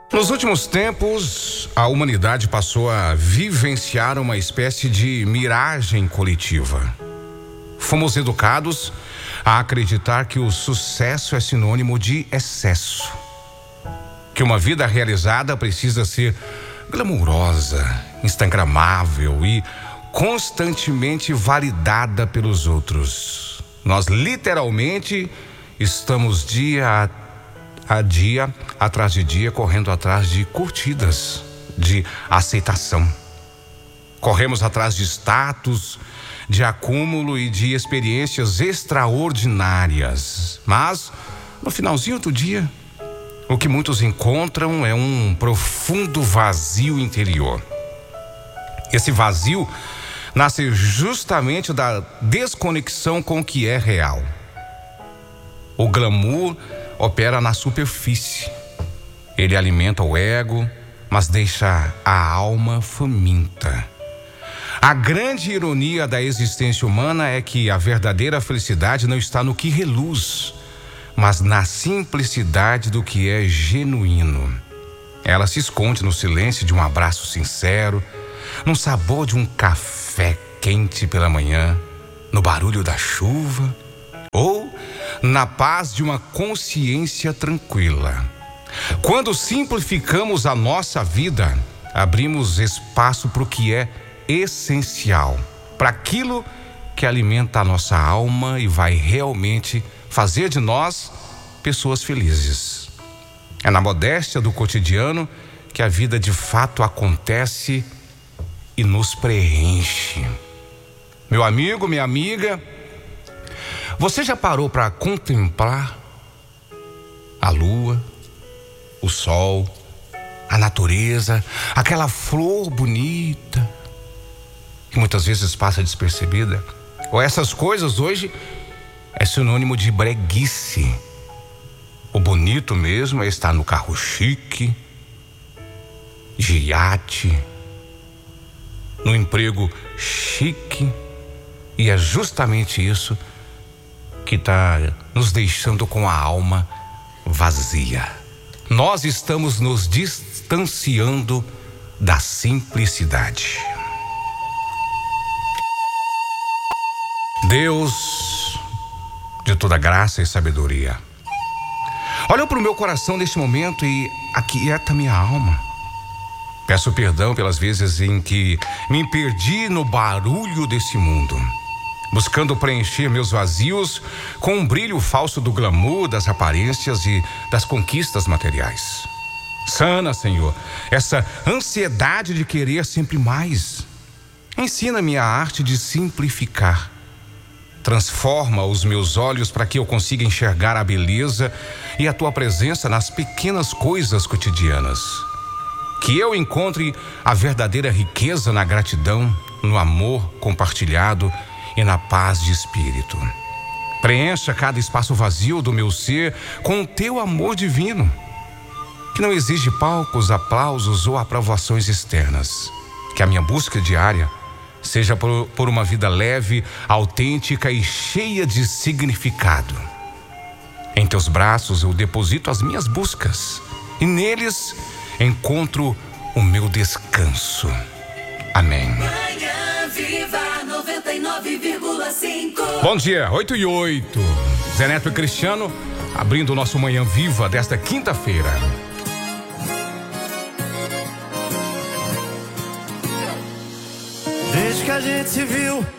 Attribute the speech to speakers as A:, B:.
A: Nos últimos tempos, a humanidade passou a vivenciar uma espécie de miragem coletiva. Fomos educados a acreditar que o sucesso é sinônimo de excesso, que uma vida realizada precisa ser glamurosa, instagramável e constantemente validada pelos outros. Nós literalmente estamos dia atrás de dia, correndo atrás de curtidas, de aceitação. Corremos atrás de status, de acúmulo e de experiências extraordinárias. Mas, no finalzinho do dia, o que muitos encontram é um profundo vazio interior. Esse vazio nasce justamente da desconexão com o que é real. O glamour opera na superfície. Ele alimenta o ego, mas deixa a alma faminta. A grande ironia da existência humana é que a verdadeira felicidade não está no que reluz, mas na simplicidade do que é genuíno. Ela se esconde no silêncio de um abraço sincero, no sabor de um café quente pela manhã, no barulho da chuva ou na paz de uma consciência tranquila. Quando simplificamos a nossa vida, abrimos espaço para o que é essencial, para aquilo que alimenta a nossa alma e vai realmente fazer de nós pessoas felizes. É na modéstia do cotidiano que a vida de fato acontece e nos preenche. Meu amigo, minha amiga, você já parou para contemplar a lua, o sol, a natureza, aquela flor bonita que muitas vezes passa despercebida? Ou essas coisas hoje é sinônimo de breguice? O bonito mesmo é estar no carro chique, de iate, no emprego chique, e é justamente isso que está nos deixando com a alma vazia. Nós estamos nos distanciando da simplicidade. Deus de toda graça e sabedoria, olha para o meu coração neste momento e aquieta minha alma. Peço perdão pelas vezes em que me perdi no barulho desse mundo, buscando preencher meus vazios com um brilho falso do glamour, das aparências e das conquistas materiais. Sana, Senhor, essa ansiedade de querer sempre mais. Ensina-me a arte de simplificar. Transforma os meus olhos para que eu consiga enxergar a beleza e a tua presença nas pequenas coisas cotidianas. Que eu encontre a verdadeira riqueza na gratidão, no amor compartilhado e na paz de espírito. Preencha cada espaço vazio do meu ser com o teu amor divino, que não exige palcos, aplausos ou aprovações externas. Que a minha busca diária seja por uma vida leve, autêntica e cheia de significado. Em teus braços eu deposito as minhas buscas e neles encontro o meu descanso. Amém.
B: Manhã Viva 99,5.
A: Bom dia, 8:08. Zé Neto e Cristiano abrindo o nosso Manhã Viva desta quinta-feira.
C: Desde que a gente se viu,